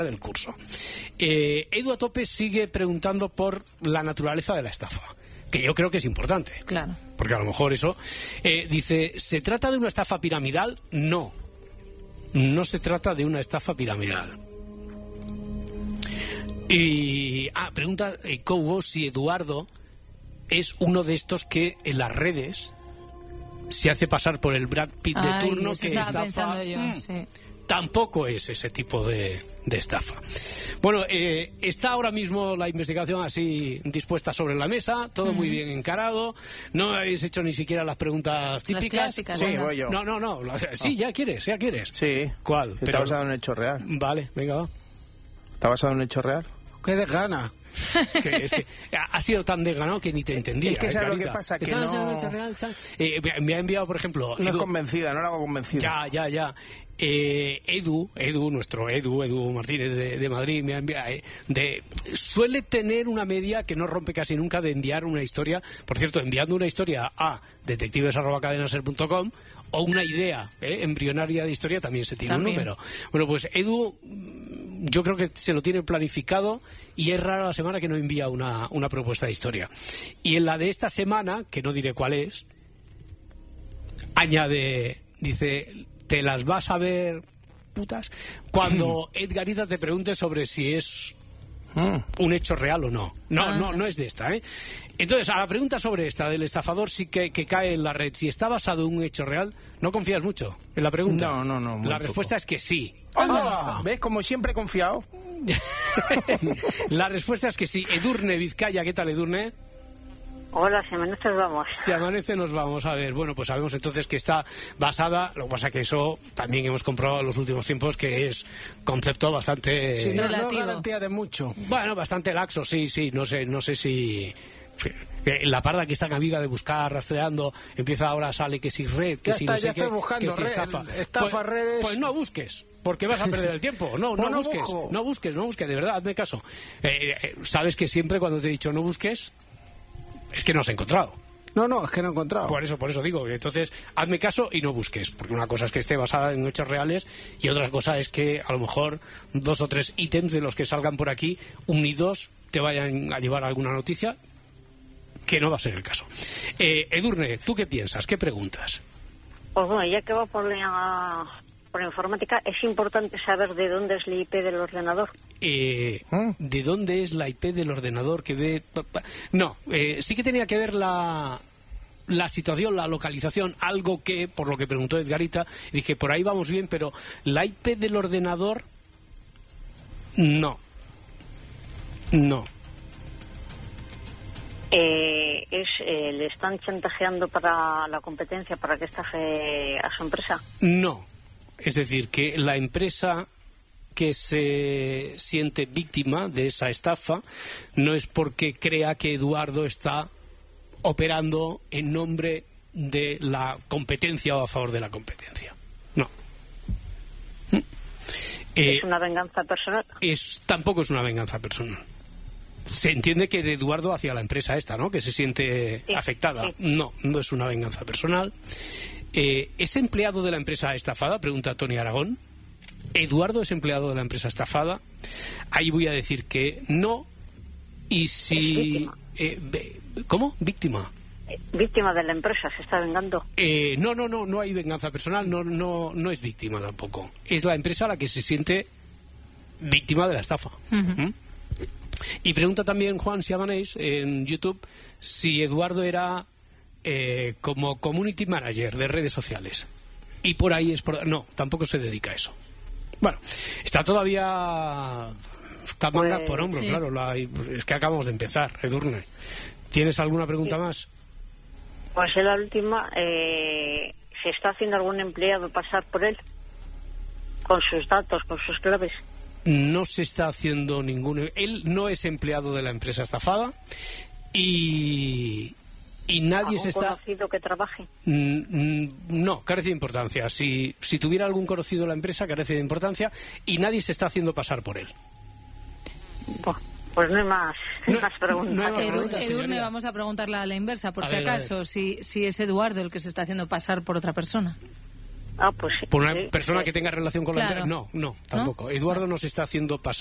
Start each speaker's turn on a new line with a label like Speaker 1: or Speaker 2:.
Speaker 1: del curso. Edu a tope sigue preguntando por la naturaleza de la estafa, que yo creo que es importante.
Speaker 2: Claro.
Speaker 1: Porque a lo mejor eso... dice, ¿se trata de una estafa piramidal? No. No se trata de una estafa piramidal. Y... pregunta Cobo si Eduardo es uno de estos que en las redes se hace pasar por el Brad Pitt de turno que estafa.
Speaker 2: Sí.
Speaker 1: Tampoco es ese tipo de estafa. Bueno, está ahora mismo la investigación así dispuesta sobre la mesa, todo muy bien encarado. No habéis hecho ni siquiera las preguntas típicas.
Speaker 2: Las clásicas,
Speaker 3: sí, voy yo.
Speaker 1: No. Sí, ya quieres.
Speaker 3: Sí.
Speaker 1: ¿Cuál?
Speaker 3: Está basado en un hecho real.
Speaker 1: Vale, venga, va.
Speaker 3: ¿Está basado en un hecho real?
Speaker 4: ¡Qué desgana!
Speaker 1: Es que ha sido tan desganado que ni te entendía.
Speaker 3: Es que ¿sabes lo
Speaker 1: Carita?
Speaker 3: que pasa? Que
Speaker 1: ¿Estás
Speaker 3: no...
Speaker 1: en hecho real? Me ha enviado, por ejemplo...
Speaker 3: No es convencida, no la hago convencida.
Speaker 1: Ya. Edu Martínez de Madrid me ha enviado, suele tener una media que no rompe casi nunca de enviar una historia. Por cierto, enviando una historia a detectives@cadenaser.com o una idea embrionaria de historia también se tiene un número. Bueno, pues Edu, yo creo que se lo tiene planificado y es rara la semana que no envía una propuesta de historia. Y en la de esta semana, que no diré cuál es, añade, dice, ¿te las vas a ver, putas? Cuando Edgarita te pregunte sobre si es un hecho real o no. No es de esta, ¿eh? Entonces, a la pregunta sobre esta del estafador sí que cae en la red, si está basado en un hecho real, ¿no confías mucho en la pregunta?
Speaker 3: No.
Speaker 1: La respuesta es que sí.
Speaker 3: ¡Anda! ¿Ves? Como siempre he confiado.
Speaker 1: La respuesta es que sí. Edurne Vizcaya, ¿qué tal, Edurne?
Speaker 5: Hola, si amanece nos vamos.
Speaker 1: Si amanece nos vamos. A ver, bueno, pues sabemos entonces que está basada, lo que pasa que eso también hemos comprobado en los últimos tiempos que es concepto bastante...
Speaker 4: Sí, no garantía de mucho.
Speaker 1: Bueno, bastante laxo, sí, no sé si... La parda que es tan amiga de buscar, rastreando, empieza ahora, sale que si red, que si no sé qué, que si estafa.
Speaker 4: Redes...
Speaker 1: Pues no busques, porque vas a perder el tiempo. No busques, de verdad, hazme caso. Sabes que siempre cuando te he dicho no busques, es que no has encontrado.
Speaker 4: No, es que no he encontrado.
Speaker 1: Por eso digo que entonces hazme caso y no busques, porque una cosa es que esté basada en hechos reales y otra cosa es que a lo mejor 2 o 3 ítems de los que salgan por aquí unidos te vayan a llevar a alguna noticia, que no va a ser el caso. Edurne, ¿tú qué piensas? ¿Qué preguntas?
Speaker 5: Pues bueno, ya que va por informática, es importante saber de dónde es la IP del ordenador.
Speaker 1: ¿De dónde es la IP del ordenador que ve...? No, sí que tenía que ver la situación, la localización, algo que, por lo que preguntó Edgarita, dije, por ahí vamos bien, pero la IP del ordenador, no.
Speaker 5: ¿Le están chantajeando para la competencia para que estafe a su empresa?
Speaker 1: No. Es decir, que la empresa que se siente víctima de esa estafa no es porque crea que Eduardo está operando en nombre de la competencia o a favor de la competencia. No.
Speaker 5: ¿Es una venganza personal?
Speaker 1: Tampoco es una venganza personal. Se entiende que de Eduardo hacia la empresa esta, ¿no? Que se siente afectada. Sí. No es una venganza personal. ¿Es empleado de la empresa estafada? Pregunta Tony Aragón. ¿Eduardo es empleado de la empresa estafada? Ahí voy a decir que no. Y si... ¿Cómo? ¿Víctima?
Speaker 5: Víctima de la empresa, se está vengando.
Speaker 1: No hay venganza personal, no es víctima tampoco. Es la empresa la que se siente víctima de la estafa. Y pregunta también Juan Siamanés en YouTube si Eduardo era como community manager de redes sociales. Y por ahí no, tampoco se dedica a eso. Bueno, está todavía... Está mangas por hombro, sí. Claro. Es que acabamos de empezar, Edurne. ¿Tienes alguna pregunta más?
Speaker 5: Pues en la última, ¿se está haciendo algún empleado pasar por él? Con sus datos, con sus claves.
Speaker 1: No se está haciendo él no es empleado de la empresa estafada y nadie se está...
Speaker 5: ¿Algún conocido que trabaje?
Speaker 1: No, carece de importancia. Si tuviera algún conocido de la empresa, carece de importancia y nadie se está haciendo pasar por él.
Speaker 5: Pues no hay más preguntas.
Speaker 1: No hay más preguntas,
Speaker 2: Edurne, vamos a preguntarle a la inversa, por si acaso, si es Eduardo el que se está haciendo pasar por otra persona.
Speaker 5: Ah, pues sí.
Speaker 1: Por una
Speaker 5: sí,
Speaker 1: persona
Speaker 5: sí.
Speaker 1: que tenga relación con la empresa. No, tampoco. Eduardo nos está haciendo pasar